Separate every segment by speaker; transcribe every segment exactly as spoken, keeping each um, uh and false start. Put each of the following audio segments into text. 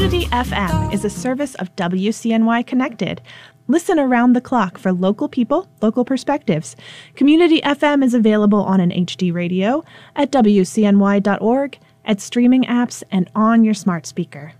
Speaker 1: Community F M is a service of W C N Y Connected. Listen around the clock for local people, local perspectives. Community F M is available on an H D radio, at W C N Y dot org, at streaming apps, and on your smart speaker.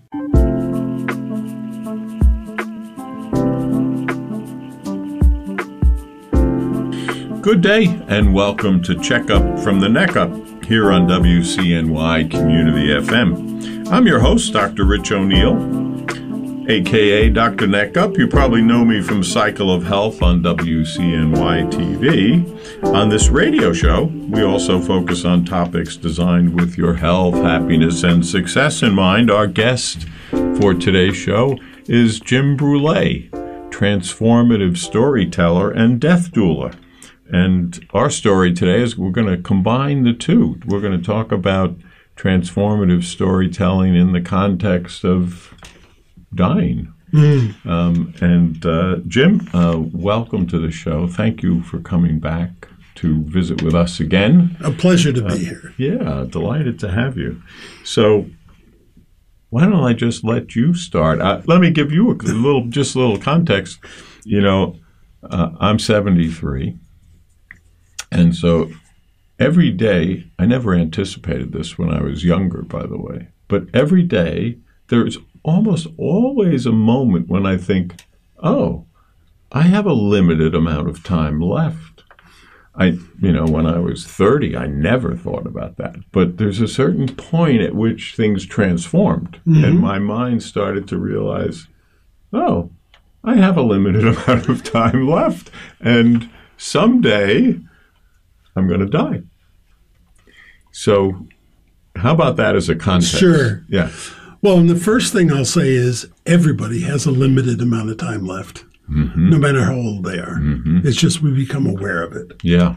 Speaker 2: Good day, and welcome to Checkup from the Neck Up here on W C N Y Community F M. I'm your host, Doctor Rich O'Neill, a k a. Doctor Neck Up. You probably know me from Cycle of Health on W C N Y T V. On this radio show, we also focus on topics designed with your health, happiness, and success in mind. Our guest for today's show is Jim Brule, transformative storyteller and death doula. And our story today is we're going to combine the two. We're going to talk about transformative storytelling in the context of dying. Mm. Um, and uh, Jim, uh, welcome to the show. Thank you for coming back to visit with us again.
Speaker 3: A pleasure to
Speaker 2: uh,
Speaker 3: be here.
Speaker 2: Yeah, delighted to have you. So why don't I just let you start? Uh, let me give you a little, just a little context. You know, uh, I'm seventy-three. And so every day, I never anticipated this when I was younger, by the way, but every day there's almost always a moment when I think, oh, I have a limited amount of time left. I, you know, when I was thirty, I never thought about that. But there's a certain point at which things transformed, mm-hmm. and my mind started to realize, oh, I have a limited amount of time left, and someday I'm going to die. So how about that as a context?
Speaker 3: Sure.
Speaker 2: Yeah.
Speaker 3: Well, and the first thing I'll say is everybody has a limited amount of time left, mm-hmm. no matter how old they are. Mm-hmm. It's just we become aware of it.
Speaker 2: Yeah.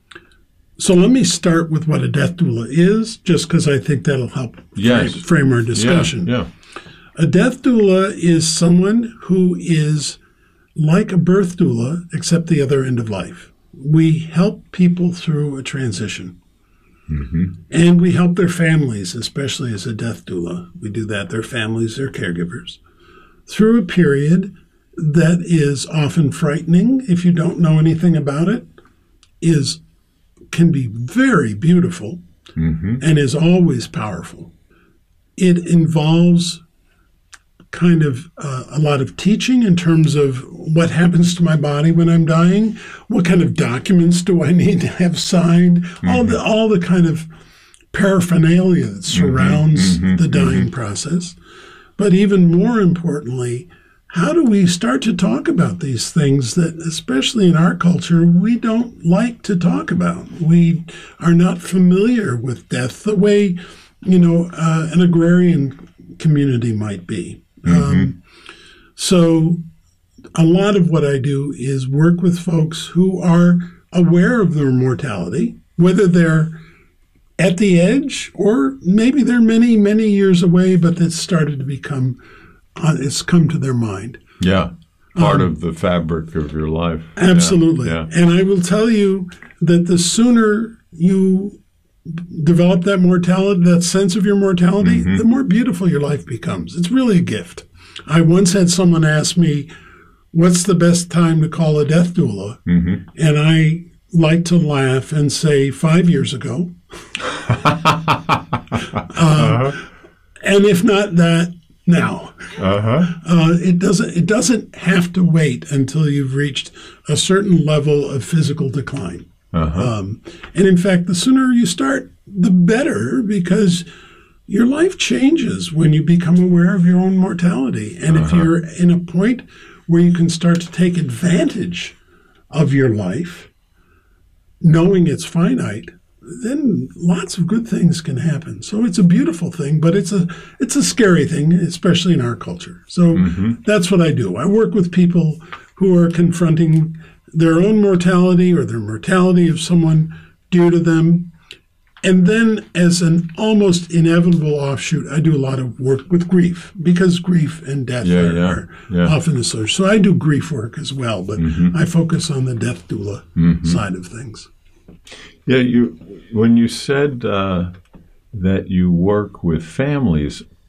Speaker 3: So let me start with what a death doula is, just because I think that'll help
Speaker 2: yes.
Speaker 3: frame, frame our discussion.
Speaker 2: Yeah, yeah.
Speaker 3: A death doula is someone who is like a birth doula, except the other end of life. We help people through a transition. Mm-hmm. And we help their families, especially as a death doula. We do that, their families, their caregivers, through a period that is often frightening if you don't know anything about it, is can be very beautiful, mm-hmm. and is always powerful. It involves kind of uh, a lot of teaching in terms of what happens to my body when I'm dying, what kind of documents do I need to have signed, mm-hmm. all the all the kind of paraphernalia that surrounds mm-hmm. the dying mm-hmm. process. But even more importantly, how do we start to talk about these things that, especially in our culture, we don't like to talk about? We are not familiar with death the way, you know, uh, an agrarian community might be. Mm-hmm. Um, so a lot of what I do is work with folks who are aware of their mortality, whether they're at the edge or maybe they're many, many years away, but it's started to become, uh, it's come to their mind.
Speaker 2: Yeah, part
Speaker 3: um,
Speaker 2: of the fabric of your life.
Speaker 3: Absolutely.
Speaker 2: Yeah, yeah.
Speaker 3: And I will tell you that the sooner you develop that mortality, that sense of your mortality, mm-hmm. the more beautiful your life becomes. It's really a gift. I once had someone ask me, what's the best time to call a death doula? Mm-hmm. And I like to laugh and say five years ago. uh, uh-huh. And if not that, now. Uh-huh. Uh, it doesn't, it doesn't have to wait until you've reached a certain level of physical decline. Uh-huh. Um, and in fact, the sooner you start, the better, because your life changes when you become aware of your own mortality. And uh-huh. if you're in a point where you can start to take advantage of your life, knowing it's finite, then lots of good things can happen. So it's a beautiful thing, but it's a it's a scary thing, especially in our culture. So mm-hmm. that's what I do. I work with people who are confronting their own mortality or their mortality of someone dear to them. And then as an almost inevitable offshoot, I do a lot of work with grief, because grief and death
Speaker 2: yeah,
Speaker 3: are,
Speaker 2: yeah,
Speaker 3: are
Speaker 2: yeah.
Speaker 3: often associated. So I do grief work as well, but mm-hmm. I focus on the death doula mm-hmm. side of things.
Speaker 2: Yeah, you when you said uh, that you work with families,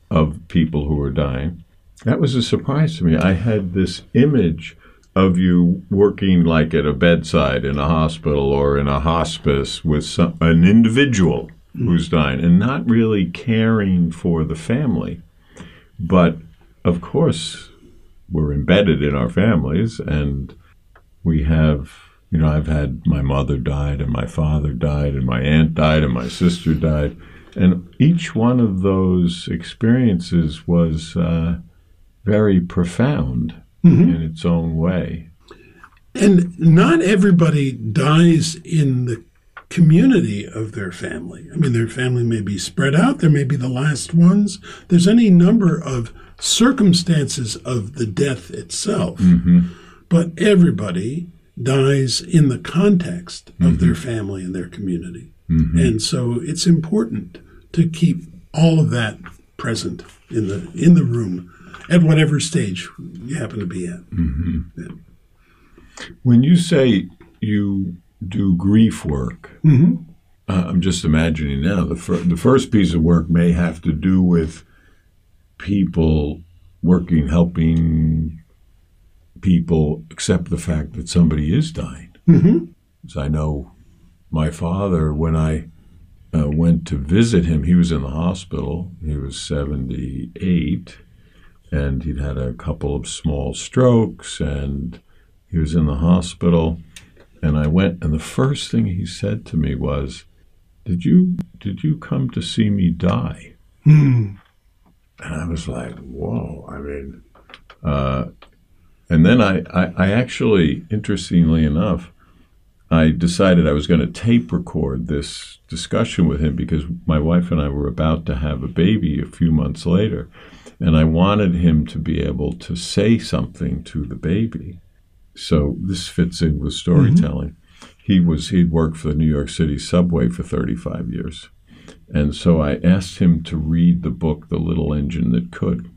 Speaker 2: of people who were dying, that was a surprise to me. I had this image of you working like at a bedside in a hospital or in a hospice with some, an individual who's dying and not really caring for the family. But, of course, we're embedded in our families, and we have, you know, I've had my mother died and my father died and my aunt died and my sister died. And each one of those experiences was uh, very profound mm-hmm. in its own way.
Speaker 3: And not everybody dies in the community of their family. I mean, their family may be spread out. There may be the last ones. There's any number of circumstances of the death itself. Mm-hmm. But everybody dies in the context of mm-hmm. their family and their community. Mm-hmm. And so it's important to keep all of that present in the in the room at whatever stage you happen to be at.
Speaker 2: Mm-hmm. Yeah. When you say you do grief work, mm-hmm. uh, I'm just imagining now, the, fir- the first piece of work may have to do with people working, helping people accept the fact that somebody is dying. Mm-hmm. As I know my father, when I uh, went to visit him, he was in the hospital. He was seventy-eight, and he'd had a couple of small strokes, and he was in the hospital. And I went, and the first thing he said to me was, did you did you come to see me die? Mm. And I was like, whoa, I mean, uh, and then I, I, I actually, interestingly enough, I decided I was going to tape record this discussion with him because my wife and I were about to have a baby a few months later, and I wanted him to be able to say something to the baby. So this fits in with storytelling. Mm-hmm. He was he'd worked for the New York City subway for thirty-five years. And so I asked him to read the book, The Little Engine That Could.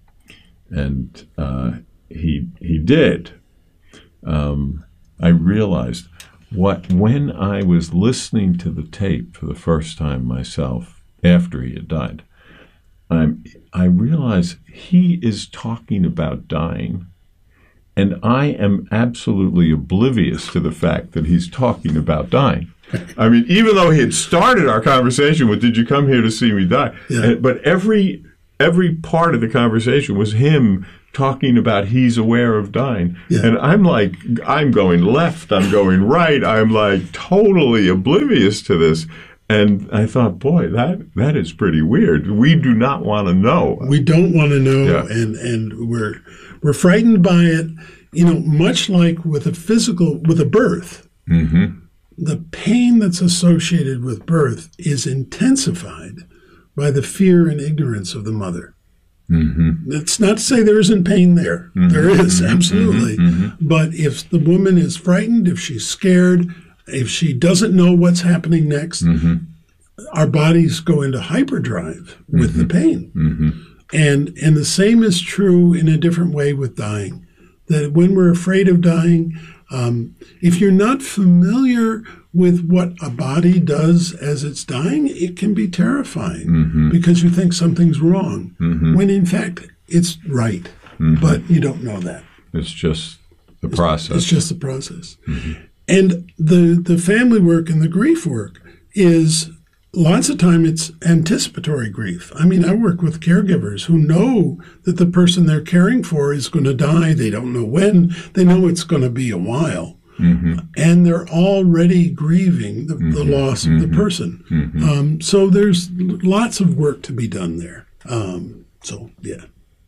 Speaker 2: And uh, he he did. Um, I realized what when I was listening to the tape for the first time myself after he had died, I'm, I realized he is talking about dying, and I am absolutely oblivious to the fact that he's talking about dying. I mean, even though he had started our conversation with, did you come here to see me die? Yeah. But every every part of the conversation was him talking about he's aware of dying. Yeah. And I'm like, I'm going left, I'm going right, I'm like totally oblivious to this. And I thought, boy, that that is pretty weird. We do not want to know.
Speaker 3: We don't want to know, yeah. and, and we're we're frightened by it. You know, much like with a physical, with a birth, mm-hmm. the pain that's associated with birth is intensified by the fear and ignorance of the mother. Mm-hmm. It's not to say there isn't pain there. Mm-hmm. There is, absolutely. Mm-hmm. But if the woman is frightened, if she's scared, if she doesn't know what's happening next, mm-hmm. our bodies go into hyperdrive with mm-hmm. the pain. Mm-hmm. And and the same is true in a different way with dying. That when we're afraid of dying, um, if you're not familiar with what a body does as it's dying, it can be terrifying mm-hmm. because you think something's wrong, mm-hmm. when in fact it's right. Mm-hmm. But you don't know that.
Speaker 2: It's just the process.
Speaker 3: It's, it's just the process. Mm-hmm. And the, the family work and the grief work is lots of time it's anticipatory grief. I mean, I work with caregivers who know that the person they're caring for is going to die. They don't know when. They know it's going to be a while. Mm-hmm. And they're already grieving the, mm-hmm. the loss mm-hmm. of the person. Mm-hmm. Um, so there's lots of work to be done there. Um, so, yeah.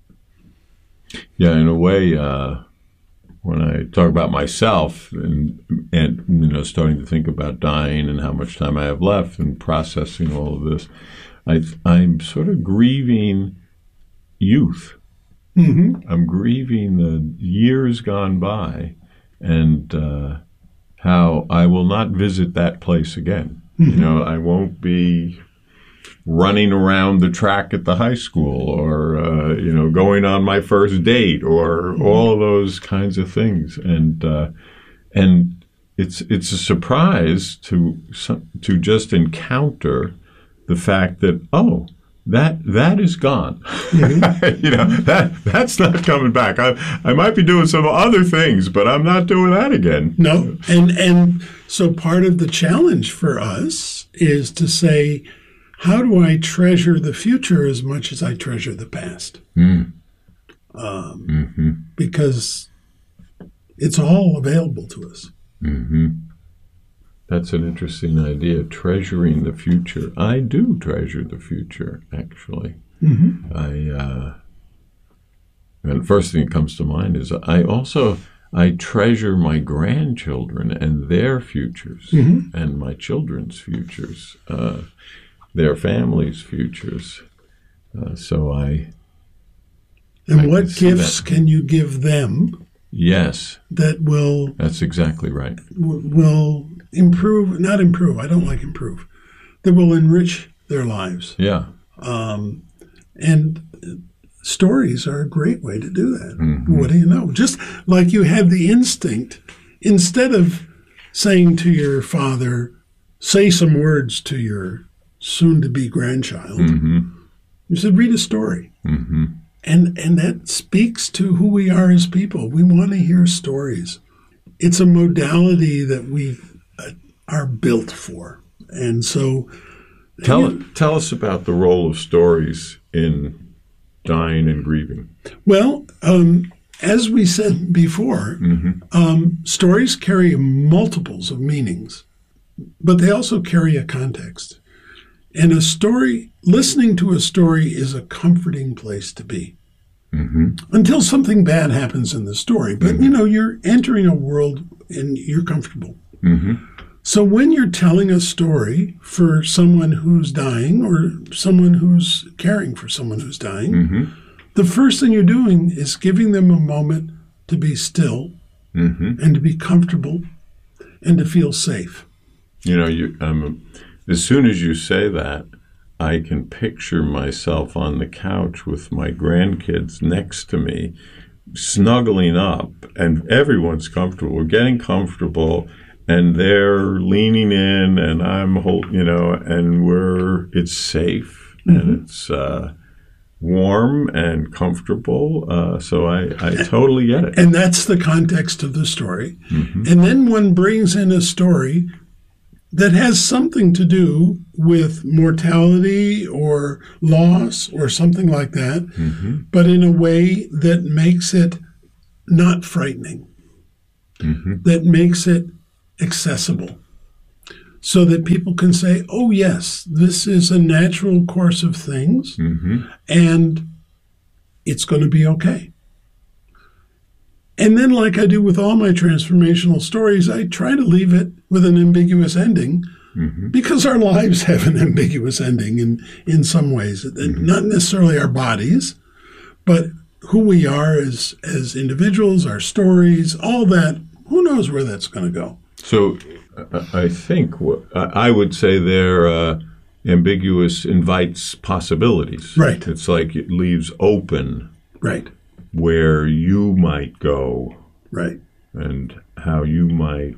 Speaker 2: Yeah, in a way, uh, when I talk about myself and, and, you know, starting to think about dying and how much time I have left and processing all of this, I, I'm sort of grieving youth. Mm-hmm. I'm grieving the years gone by and uh, how I will not visit that place again. Mm-hmm. You know, I won't be running around the track at the high school or, uh, you know, going on my first date or mm-hmm. all of those kinds of things. And uh, and it's it's a surprise to to just encounter the fact that, oh, that that is gone.
Speaker 3: Mm-hmm.
Speaker 2: You know, that that's not coming back. I I might be doing some other things, but I'm not doing that again.
Speaker 3: No, and and so part of the challenge for us is to say, how do I treasure the future as much as I treasure the past?
Speaker 2: Mm.
Speaker 3: Um,
Speaker 2: Mm-hmm.
Speaker 3: Because it's all available to us.
Speaker 2: Mm-hmm. That's an interesting idea, treasuring the future. I do treasure the future, actually.
Speaker 3: Mm-hmm.
Speaker 2: I, uh, and the first thing that comes to mind is I also, I treasure my grandchildren and their futures,
Speaker 3: Mm-hmm.
Speaker 2: and my children's futures, uh, their families' futures. Uh, so I...
Speaker 3: And
Speaker 2: I
Speaker 3: what
Speaker 2: can see
Speaker 3: gifts
Speaker 2: that.
Speaker 3: can you give them
Speaker 2: Yes,
Speaker 3: that will
Speaker 2: that's exactly right.
Speaker 3: w- will improve, not improve, I don't like improve, that will enrich their lives?
Speaker 2: Yeah.
Speaker 3: Um, and stories are a great way to do that.
Speaker 2: Mm-hmm.
Speaker 3: What do you know? Just like you had the instinct, instead of saying to your father, say some words to your soon-to-be grandchild,
Speaker 2: Mm-hmm.
Speaker 3: you said, read a story.
Speaker 2: Mm-hmm.
Speaker 3: And and that speaks to who we are as people. We want to hear stories. It's a modality that we uh, are built for. And so...
Speaker 2: Tell
Speaker 3: you know,
Speaker 2: tell us about the role of stories in dying and grieving.
Speaker 3: Well, um, as we said before,
Speaker 2: Mm-hmm.
Speaker 3: um, stories carry multiples of meanings, but they also carry a context. And a story, listening to a story is a comforting place to be.
Speaker 2: Mm-hmm.
Speaker 3: Until something bad happens in the story. But, you know, you're entering a world and you're comfortable.
Speaker 2: Mm-hmm.
Speaker 3: So when you're telling a story for someone who's dying or someone who's caring for someone who's dying,
Speaker 2: Mm-hmm.
Speaker 3: the first thing you're doing is giving them a moment to be still
Speaker 2: Mm-hmm.
Speaker 3: and to be comfortable and to feel safe.
Speaker 2: You know, you um, as soon as you say that, I can picture myself on the couch with my grandkids next to me, snuggling up, and everyone's comfortable. We're getting comfortable, and they're leaning in, and I'm hold, you know, and we're it's safe
Speaker 3: Mm-hmm.
Speaker 2: and it's uh, warm and comfortable. Uh, so I, I totally get it.
Speaker 3: And that's the context of the story.
Speaker 2: Mm-hmm.
Speaker 3: And then one brings in a story that has something to do with mortality or loss or something like that,
Speaker 2: Mm-hmm.
Speaker 3: but in a way that makes it not frightening,
Speaker 2: Mm-hmm.
Speaker 3: that makes it accessible, so that people can say, oh, yes, this is a natural course of things,
Speaker 2: Mm-hmm.
Speaker 3: and it's going to be okay. And then, like I do with all my transformational stories, I try to leave it with an ambiguous ending,
Speaker 2: Mm-hmm.
Speaker 3: because our lives have an ambiguous ending in, in some ways.
Speaker 2: Mm-hmm.
Speaker 3: Not necessarily our bodies, but who we are as, as individuals, our stories, all that. Who knows where that's going to go?
Speaker 2: So uh, I think what, I would say there uh, ambiguous invites possibilities.
Speaker 3: Right.
Speaker 2: It's like it leaves open
Speaker 3: Right,
Speaker 2: where you might go
Speaker 3: right.
Speaker 2: and how you might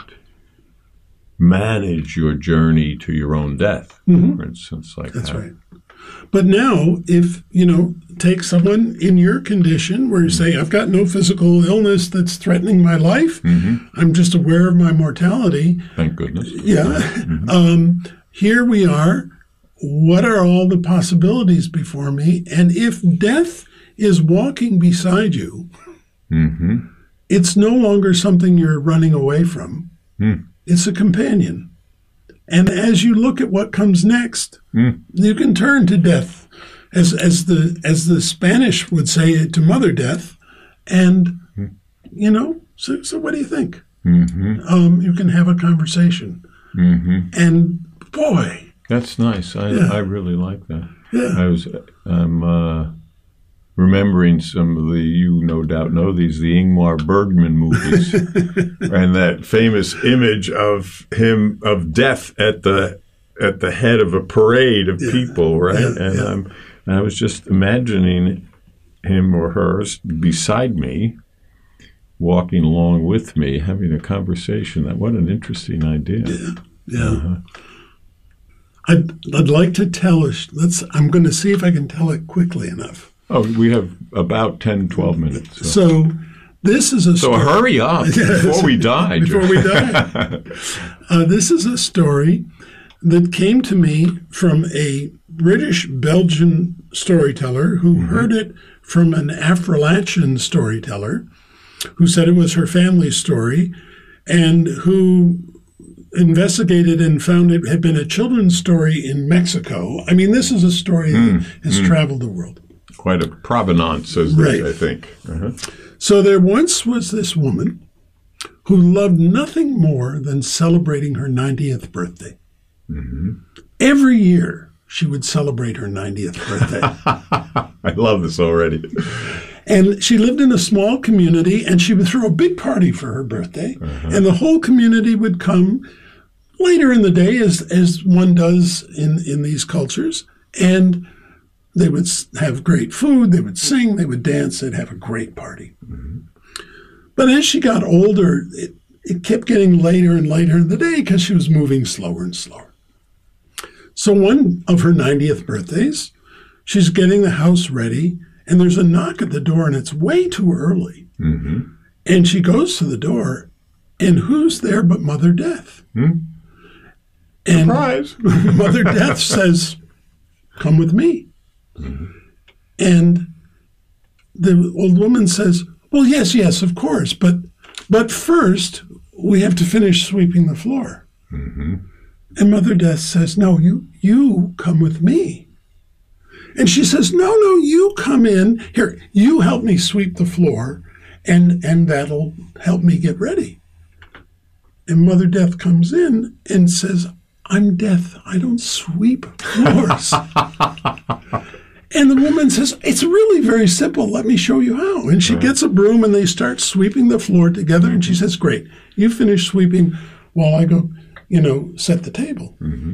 Speaker 2: manage your journey to your own death,
Speaker 3: Mhm.
Speaker 2: for instance. Like
Speaker 3: That's
Speaker 2: how-
Speaker 3: right. But now, if, you know, take someone in your condition where you say, I've got no physical illness that's threatening my life,
Speaker 2: Mhm.
Speaker 3: I'm just aware of my mortality.
Speaker 2: Thank goodness.
Speaker 3: Yeah. Um, here we are. What are all the possibilities before me? And if death is walking beside you,
Speaker 2: Mm-hmm.
Speaker 3: it's no longer something you're running away from.
Speaker 2: Mm.
Speaker 3: It's a companion. And as you look at what comes next,
Speaker 2: Mm.
Speaker 3: you can turn to death, as as the as the Spanish would say, to Mother Death, and you know. So, so what do you think?
Speaker 2: Mm-hmm.
Speaker 3: Um, you can have a conversation,
Speaker 2: Mm-hmm.
Speaker 3: and boy,
Speaker 2: That's nice. I,
Speaker 3: Yeah.
Speaker 2: I really like that.
Speaker 3: yeah,
Speaker 2: I was um, uh, remembering some of the, you no doubt know these, the Ingmar Bergman movies, and that famous image of him, of death at the at the head of a parade of
Speaker 3: Yeah.
Speaker 2: people, right?
Speaker 3: Yeah,
Speaker 2: and
Speaker 3: yeah.
Speaker 2: um, I was just imagining him or her beside me, walking along with me, having a conversation. That what an interesting idea.
Speaker 3: yeah.
Speaker 2: Uh-huh.
Speaker 3: I'd, I'd like to tell us. Let's. I'm going to see if I can tell it quickly enough.
Speaker 2: Oh, we have about ten, twelve minutes. So,
Speaker 3: so this is a
Speaker 2: so
Speaker 3: story.
Speaker 2: hurry up
Speaker 3: Yes.
Speaker 2: before we die.
Speaker 3: Before we die. uh, this is a story that came to me from a British-Belgian storyteller who mm-hmm. heard it from an Afro-Latin storyteller who said it was her family's story and who investigated and found it had been a children's story in Mexico. I mean, this is a story mm, that has mm. traveled the world.
Speaker 2: Quite a provenance, as
Speaker 3: right.
Speaker 2: they, I think. Uh-huh.
Speaker 3: So there once was this woman who loved nothing more than celebrating her ninetieth birthday. Mm-hmm. Every year, she would celebrate her ninetieth birthday.
Speaker 2: I love this already.
Speaker 3: And she lived in a small community, and she would throw a big party for her birthday, uh-huh. and the whole community would come later in the day, as as one does in, in these cultures, and they would have great food, they would sing, they would dance, they'd have a great party. Mm-hmm. But as she got older, it, it kept getting later and later in the day because she was moving slower and slower. So one of her ninetieth birthdays, she's getting the house ready, and there's a knock at the door, and it's way too early. Mm-hmm. And she goes to the door, and who's there but Mother Death?
Speaker 2: Mm.
Speaker 3: And
Speaker 2: surprise!
Speaker 3: Mother Death says, "Come with me." Mm-hmm. And the old woman says, "Well, yes, yes, of course, but but first we have to finish sweeping the floor." Mm-hmm. And Mother Death says, "No, you you come with me." And she says, "No, no, you come in here. You help me sweep the floor, and and that'll help me get ready." And Mother Death comes in and says, "I'm Death. I don't sweep floors." And the woman says, "It's really very simple. Let me show you how." And she right. gets a broom, and they start sweeping the floor together. And she says, "Great. You finish sweeping while I go, you know, set the table." Mm-hmm.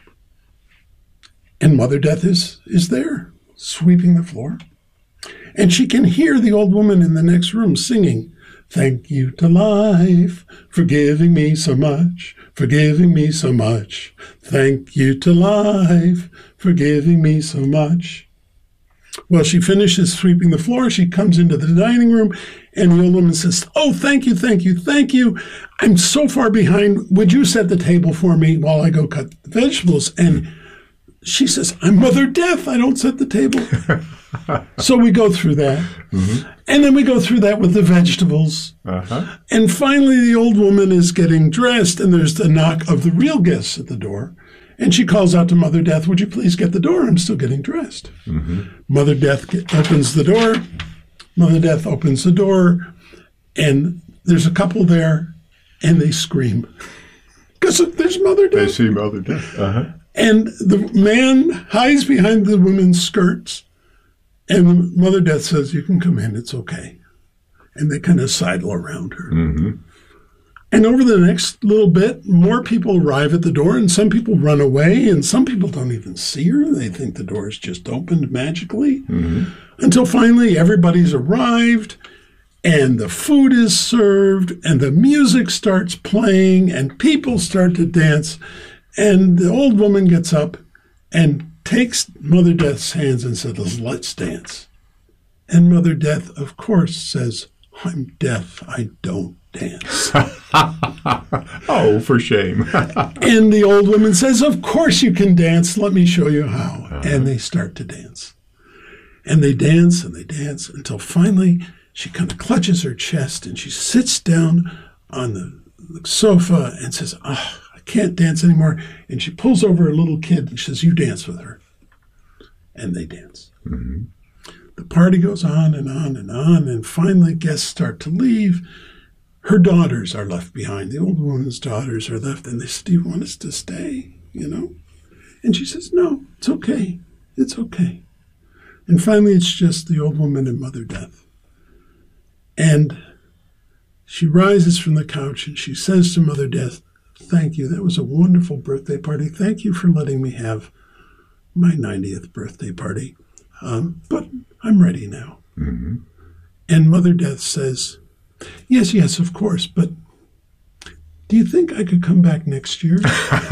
Speaker 3: And Mother Death is, is there, sweeping the floor. And she can hear the old woman in the next room singing, "Thank you to life for giving me so much, for giving me so much. Thank you to life for giving me so much." Well, she finishes sweeping the floor. She comes into the dining room, and the old woman says, "Oh, thank you, thank you, thank you. I'm so far behind. Would you set the table for me while I go cut the vegetables?" And she says, "I'm Mother Death. I don't set the table." So we go through that. Mm-hmm. And then we go through that with the vegetables. Uh-huh. And finally, the old woman is getting dressed, and there's the knock of the real guests at the door. And she calls out to Mother Death, "Would you please get the door? I'm still getting dressed." Mm-hmm. Mother Death get, opens the door. Mother Death opens the door, and there's a couple there, and they scream. Because there's Mother Death.
Speaker 2: They see Mother Death. Uh-huh.
Speaker 3: And the man hides behind the woman's skirts, and Mother Death says, "You can come in, it's okay." And they kind of sidle around her. Mm-hmm. And over the next little bit, more people arrive at the door, and some people run away, and some people don't even see her. They think the door is just opened magically. Mm-hmm. Until finally everybody's arrived, and the food is served, and the music starts playing, and people start to dance. And the old woman gets up and takes Mother Death's hands and says, "Let's dance." And Mother Death, of course, says, "I'm Death. I don't dance."
Speaker 2: Oh, for shame.
Speaker 3: And the old woman says, "Of course you can dance. Let me show you how." Uh-huh. And they start to dance. And they dance and they dance until finally she kind of clutches her chest and she sits down on the, the sofa and says, "Oh, I can't dance anymore." And she pulls over a little kid and she says, "You dance with her." And they dance. Mm-hmm. The party goes on and on and on, and finally guests start to leave. Her daughters are left behind. The old woman's daughters are left, and they say, "Do you want us to stay?" You know? And she says, "No, it's okay. It's okay." And finally, it's just the old woman and Mother Death. And she rises from the couch, and she says to Mother Death, "Thank you. That was a wonderful birthday party. Thank you for letting me have my ninetieth birthday party. Um, but I'm ready now." Mm-hmm. And Mother Death says, "Yes, yes, of course, but do you think I could come back next year?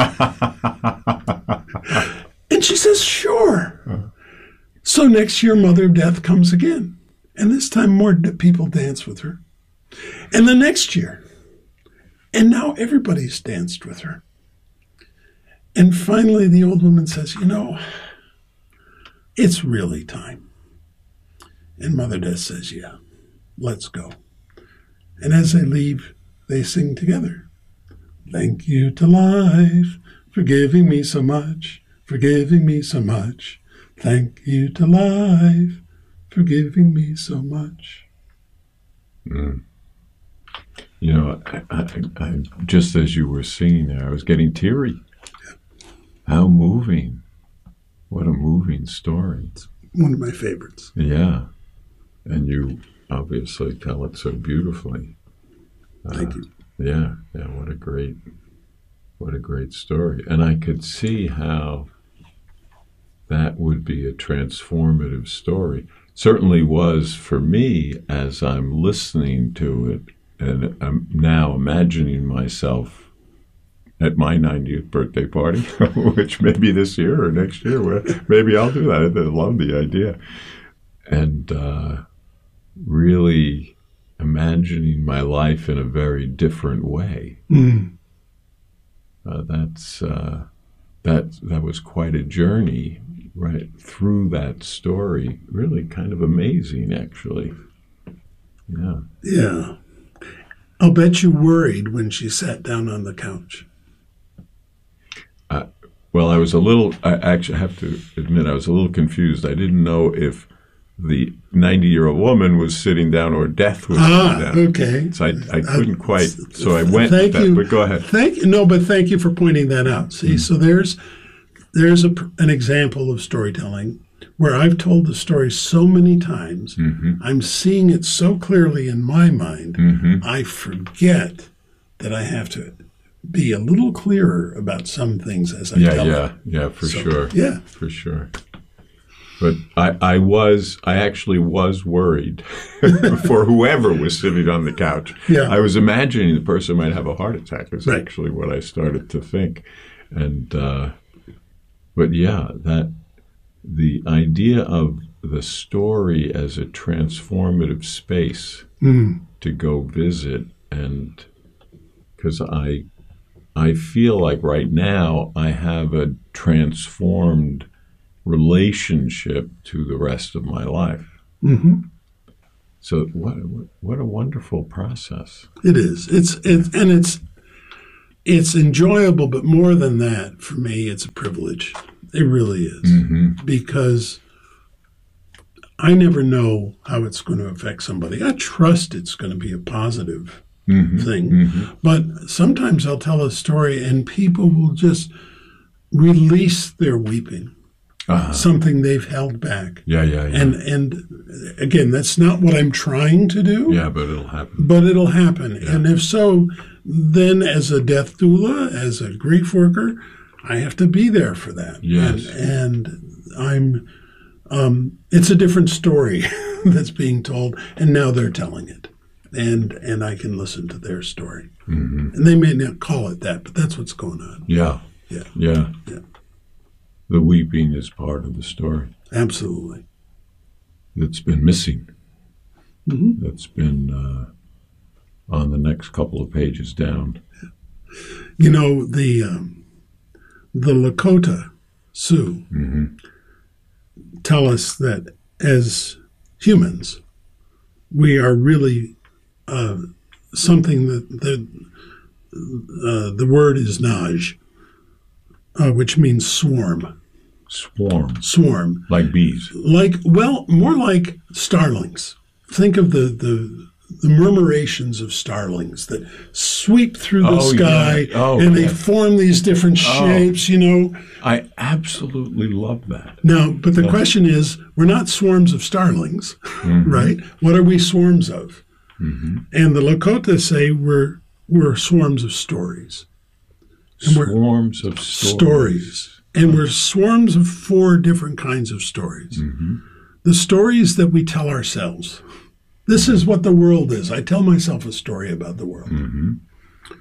Speaker 3: And she says, sure. Uh-huh. So next year, Mother of Death comes again. And this time more d- people dance with her. And the next year. And now everybody's danced with her. And finally, the old woman says, you know, it's really time. And Mother Death says, yeah, let's go. And as they leave, they sing together. Thank you to life for giving me so much, for giving me so much. Thank you to life for giving me so much.
Speaker 2: Mm. You know, I, I, I, just as you were singing there, I was getting teary. Yeah. How moving. What a moving story.
Speaker 3: It's one of my favorites.
Speaker 2: Yeah. And you obviously tell it so beautifully.
Speaker 3: Thank
Speaker 2: uh,
Speaker 3: you.
Speaker 2: Yeah, yeah, what a great, what a great story. And I could see how that would be a transformative story. Certainly was for me as I'm listening to it, and I'm now imagining myself at my ninetieth birthday party, which may be this year or next year. Where maybe I'll do that. I love the idea. And uh, really imagining my life in a very different way.
Speaker 3: Mm.
Speaker 2: Uh, that's uh, that that was quite a journey right through that story. Really kind of amazing, actually. Yeah.
Speaker 3: Yeah. I'll bet you worried when she sat down on the couch.
Speaker 2: Uh, well, I was a little, I actually have to admit, I was a little confused. I didn't know if the ninety-year-old woman was sitting down or Death was
Speaker 3: ah,
Speaker 2: sitting down.
Speaker 3: Okay.
Speaker 2: So I, I couldn't
Speaker 3: uh,
Speaker 2: quite, so I went
Speaker 3: thank
Speaker 2: with that,
Speaker 3: you.
Speaker 2: but go ahead.
Speaker 3: Thank you. No, but thank you for pointing that out. See, mm. so there's there's a, an example of storytelling where I've told the story so many times, mm-hmm. I'm seeing it so clearly in my mind, mm-hmm. I forget that I have to be a little clearer about some things as I
Speaker 2: yeah,
Speaker 3: tell
Speaker 2: yeah,
Speaker 3: it.
Speaker 2: Yeah, for
Speaker 3: so,
Speaker 2: sure.
Speaker 3: Yeah.
Speaker 2: For sure. But I, I was, I actually was worried for whoever was sitting on the couch.
Speaker 3: Yeah.
Speaker 2: I was imagining the person might have a heart attack is
Speaker 3: right.
Speaker 2: actually what I started to think. And, uh, but yeah, that the idea of the story as a transformative space mm. to go visit, and because I, I feel like right now I have a transformed relationship to the rest of my life.
Speaker 3: Mm-hmm.
Speaker 2: So what what a wonderful process.
Speaker 3: It is. It's it, and it's it's enjoyable, but more than that, for me, it's a privilege. It really is. Mm-hmm. Because I never know how it's going to affect somebody. I trust it's going to be a positive mm-hmm. thing. Mm-hmm. But sometimes I'll tell a story and people will just release their weeping. Uh-huh. Something they've held back.
Speaker 2: Yeah, yeah, yeah.
Speaker 3: And and again, that's not what I'm trying to do.
Speaker 2: Yeah, but it'll happen.
Speaker 3: But it'll happen.
Speaker 2: Yeah.
Speaker 3: And if so, then as a death doula, as a grief worker, I have to be there for that.
Speaker 2: Yes.
Speaker 3: And, and I'm, um, it's a different story that's being told, and now they're telling it. And and I can listen to their story. Mm-hmm. And they may not call it that, but that's what's going on.
Speaker 2: Yeah.
Speaker 3: Yeah.
Speaker 2: Yeah.
Speaker 3: Yeah.
Speaker 2: The weeping is part of the story.
Speaker 3: Absolutely.
Speaker 2: That's been missing.
Speaker 3: Mm-hmm.
Speaker 2: That's been uh, on the next couple of pages down.
Speaker 3: You know, the um, the Lakota Sioux mm-hmm. tell us that as humans, we are really uh, something that, that uh, the word is Naj, uh, which means swarm.
Speaker 2: Swarm.
Speaker 3: Swarm.
Speaker 2: Like bees.
Speaker 3: Like, well, more like starlings. Think of the, the the murmurations of starlings that sweep through the
Speaker 2: oh,
Speaker 3: sky
Speaker 2: yeah. oh,
Speaker 3: and they
Speaker 2: yeah.
Speaker 3: form these different shapes, oh, you know.
Speaker 2: I absolutely love that.
Speaker 3: Now, but the
Speaker 2: yeah.
Speaker 3: question is, we're not swarms of starlings, mm-hmm. right? What are we swarms of? Mm-hmm. And the Lakota say we're we're swarms of stories.
Speaker 2: And swarms of stories.
Speaker 3: Stories. And we're swarms of four different kinds of stories. Mm-hmm. The stories that we tell ourselves. This is what the world is. I tell myself a story about the world. Mm-hmm.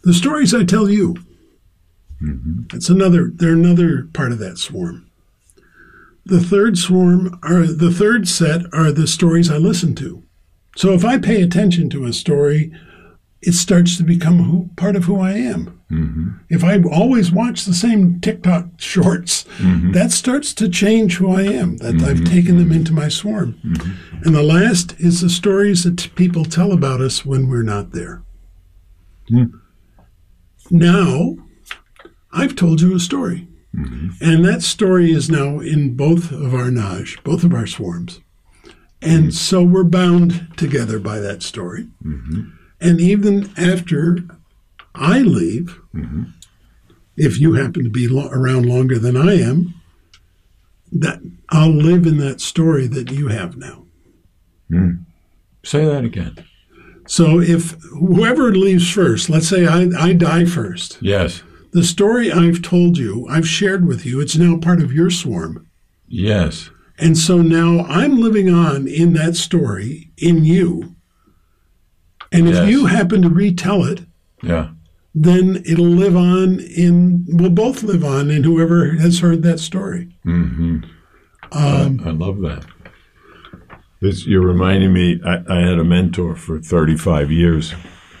Speaker 3: The stories I tell you. Mm-hmm. It's another, they're another part of that swarm. The third swarm are, the third set are the stories I listen to. So if I pay attention to a story, it starts to become who, part of who I am. Mm-hmm. If I always watch the same TikTok shorts, mm-hmm. that starts to change who I am, that mm-hmm. I've taken them into my swarm. Mm-hmm. And the last is the stories that people tell about us when we're not there. Mm. Now, I've told you a story. Mm-hmm. And that story is now in both of our Naj, both of our swarms. And mm-hmm. so we're bound together by that story. Mm-hmm. And even after I leave, mm-hmm. if you happen to be lo- around longer than I am, that I'll live in that story that you have now.
Speaker 2: Mm. Say that again.
Speaker 3: So if whoever leaves first, let's say I, I die first.
Speaker 2: Yes.
Speaker 3: The story I've told you, I've shared with you, it's now part of your swarm.
Speaker 2: Yes.
Speaker 3: And so now I'm living on in that story, in you. And if yes. you happen to retell it,
Speaker 2: yeah,
Speaker 3: then it'll live on in, we'll both live on in whoever has heard that story.
Speaker 2: Mm-hmm. Um, I, I love that. This, you're reminding me, I, I had a mentor for thirty-five years.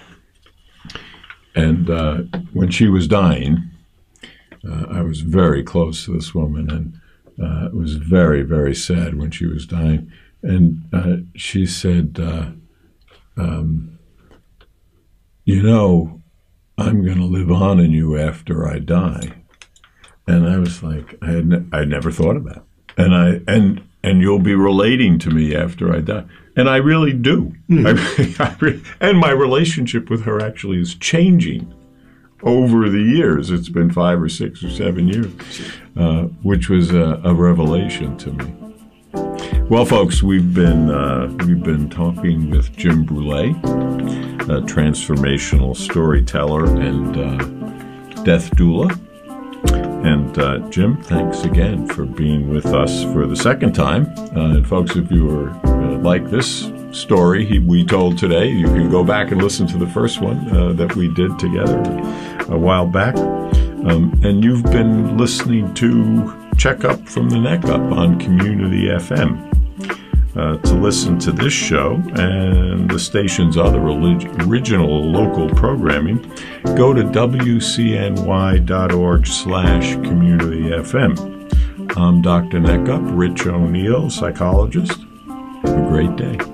Speaker 2: And uh, when she was dying, uh, I was very close to this woman, and uh, it was very, very sad when she was dying. And uh, she said, uh, um, you know, I'm going to live on in you after I die. And I was like, I had ne- I never thought of that. And I and and you'll be relating to me after I die. And I really do. Mm. I, I re- and my relationship with her actually is changing over the years. It's been five or six or seven years, uh, which was a, a revelation to me. Well, folks, we've been uh, we've been talking with Jim Brule, a transformational storyteller and uh, death doula. And uh, Jim, thanks again for being with us for the second time. Uh, and folks, if you were uh, like this story he, we told today, you can go back and listen to the first one uh, that we did together a while back. Um, and you've been listening to Check Up from the Neck Up on Community F M. Uh, to listen to this show and the station's other relig- original local programming, go to W C N Y dot org slash community F M. I'm Doctor Neckup, Rich O'Neill, psychologist. Have a great day.